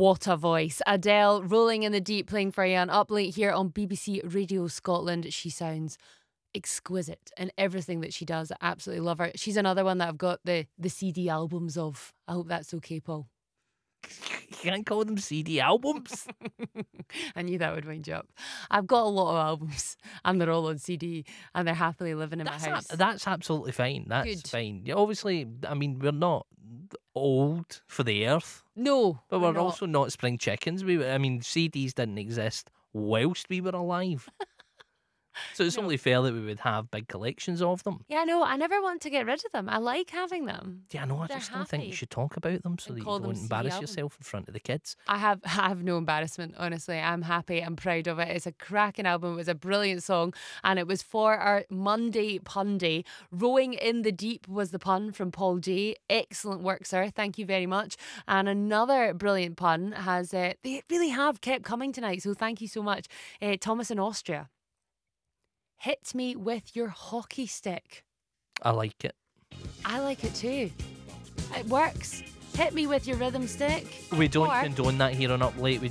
What a voice. Adele, Rolling in the Deep, playing for you on Up Late here on BBC Radio Scotland. She sounds exquisite in everything that she does. I absolutely love her. She's another one that I've got the CD albums of. I hope that's okay, Paul. You can't call them CD albums. I knew that would wind you up. I've got a lot of albums and they're all on CD and they're happily living in my house. That's absolutely fine. That's Good. fine. Yeah, obviously, I mean, we're not old for the earth. No. But we're not. also not spring chickens. CDs didn't exist whilst we were alive. So it's only fair that we would have big collections of them. Yeah, no, I never want to get rid of them. I like having them. Yeah, no, I They're just don't think you happy. should talk about them so And that you call them don't CD embarrass albums. yourself in front of the kids. I have no embarrassment, honestly. I'm happy. I'm proud of it. It's a cracking album. It was a brilliant song. And it was for our Monday pun day. Rowing in the Deep was the pun from Paul J. Excellent work, sir. Thank you very much. And another brilliant pun has, they really have kept coming tonight. So thank you so much. Thomas in Austria. Hit me with your hockey stick. I like it. I like it too. It works. Hit me with your rhythm stick. We don't Or- condone that here on Up Late. We